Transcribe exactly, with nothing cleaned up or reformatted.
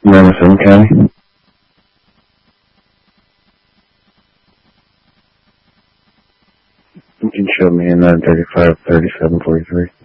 Madison County. You can show me in nine thirty-five, thirty-seven, forty-three.